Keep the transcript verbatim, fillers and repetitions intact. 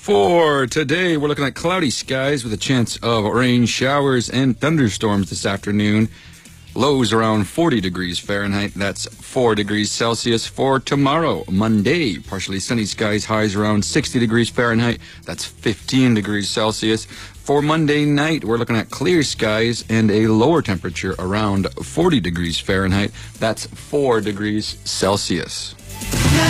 For today, we're looking at cloudy skies with a chance of rain showers and thunderstorms this afternoon. Lows around forty degrees Fahrenheit. That's four degrees Celsius. For tomorrow, Monday, partially sunny skies, highs around sixty degrees Fahrenheit. That's fifteen degrees Celsius. For Monday night, we're looking at clear skies and a lower temperature around forty degrees Fahrenheit. That's four degrees Celsius.